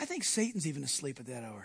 think Satan's even asleep at that hour.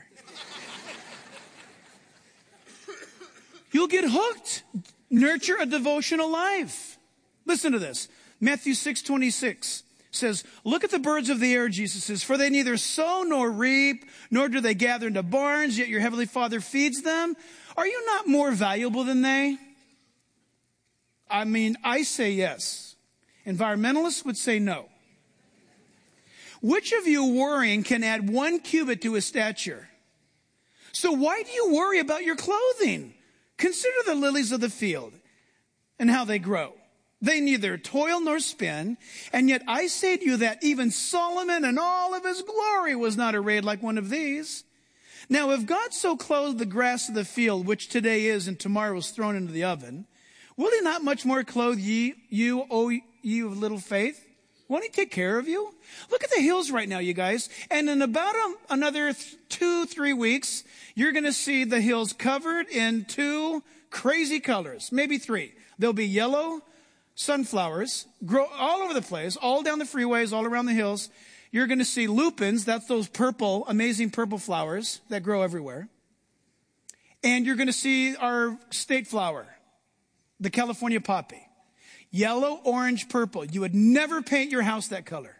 You'll get hooked. Nurture a devotional life. Listen to this. Matthew 6:26 says, look at the birds of the air, Jesus says, for they neither sow nor reap, nor do they gather into barns, yet your heavenly Father feeds them. Are you not more valuable than they? I mean, I say yes. Environmentalists would say no. Which of you worrying can add 1 cubit to his stature? So why do you worry about your clothing? Consider the lilies of the field and how they grow. They neither toil nor spin, and yet I say to you that even Solomon in all of his glory was not arrayed like one of these. Now, if God so clothed the grass of the field, which today is and tomorrow is thrown into the oven, will he not much more clothe you, O you of little faith? Won't he take care of you? Look at the hills right now, you guys. And in about another 2-3 weeks, you're going to see the hills covered in 2 crazy colors, maybe 3. There'll be yellow sunflowers, grow all over the place, all down the freeways, all around the hills. You're going to see lupins. That's those purple, amazing purple flowers that grow everywhere. And you're going to see our state flower, the California poppy. Yellow, orange, purple. You would never paint your house that color.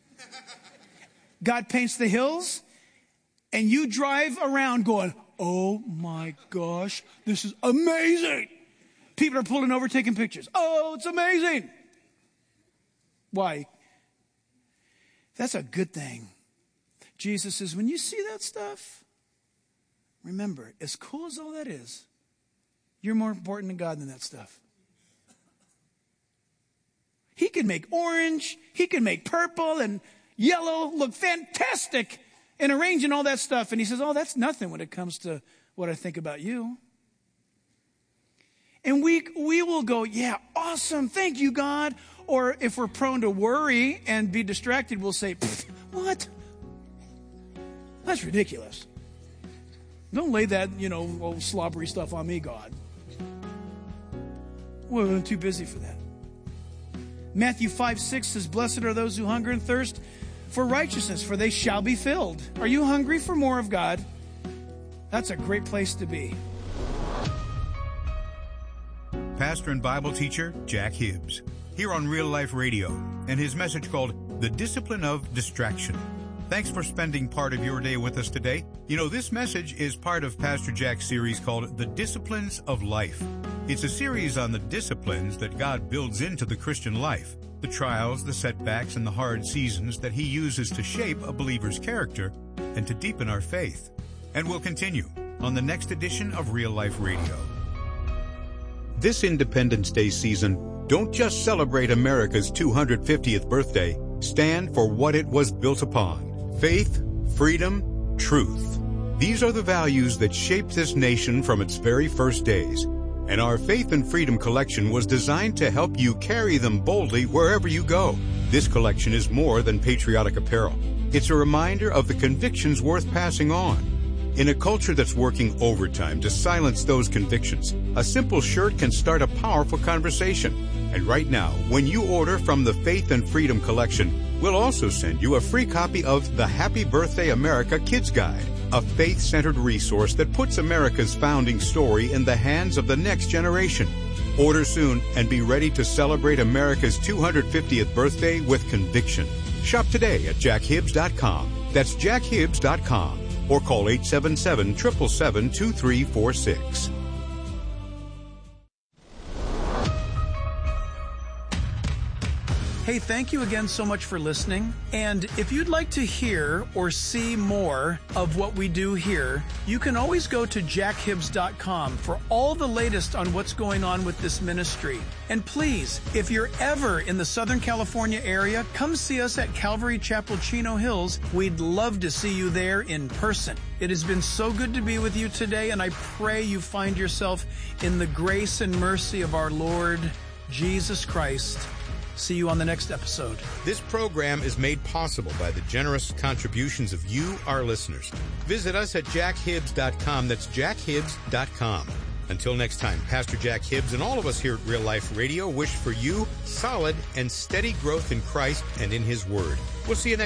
God paints the hills, and you drive around going, oh my gosh, this is amazing. People are pulling over, taking pictures. Oh, it's amazing. Why? That's a good thing. Jesus says, when you see that stuff, remember, as cool as all that is, you're more important to God than that stuff. He can make orange, he can make purple and yellow look fantastic and arranging all that stuff. And he says, oh, that's nothing when it comes to what I think about you. And we will go, yeah, awesome, thank you, God. Or if we're prone to worry and be distracted, we'll say, what? That's ridiculous. Don't lay that, old slobbery stuff on me, God. Well, I'm too busy for that. Matthew 5:6 says, blessed are those who hunger and thirst for righteousness, for they shall be filled. Are you hungry for more of God? That's a great place to be. Pastor and Bible teacher Jack Hibbs, here on Real Life Radio, and his message called The Discipline of Distraction. Thanks for spending part of your day with us today. This message is part of Pastor Jack's series called The Disciplines of Life. It's a series on the disciplines that God builds into the Christian life, the trials, the setbacks, and the hard seasons that he uses to shape a believer's character and to deepen our faith. And we'll continue on the next edition of Real Life Radio. This Independence Day season, don't just celebrate America's 250th birthday. Stand for what it was built upon: faith, freedom, truth. These are the values that shaped this nation from its very first days. And our Faith and Freedom collection was designed to help you carry them boldly wherever you go. This collection is more than patriotic apparel. It's a reminder of the convictions worth passing on. In a culture that's working overtime to silence those convictions, a simple shirt can start a powerful conversation. And right now, when you order from the Faith and Freedom collection, we'll also send you a free copy of the Happy Birthday America Kids Guide, a faith-centered resource that puts America's founding story in the hands of the next generation. Order soon and be ready to celebrate America's 250th birthday with conviction. Shop today at jackhibbs.com. That's jackhibbs.com. Or call 877-777-2346. Hey, thank you again so much for listening. And if you'd like to hear or see more of what we do here, you can always go to jackhibbs.com for all the latest on what's going on with this ministry. And please, if you're ever in the Southern California area, come see us at Calvary Chapel, Chino Hills. We'd love to see you there in person. It has been so good to be with you today, and I pray you find yourself in the grace and mercy of our Lord Jesus Christ. See you on the next episode. This program is made possible by the generous contributions of you, our listeners. Visit us at jackhibbs.com. That's jackhibbs.com. Until next time, Pastor Jack Hibbs and all of us here at Real Life Radio wish for you solid and steady growth in Christ and in His Word. We'll see you next time.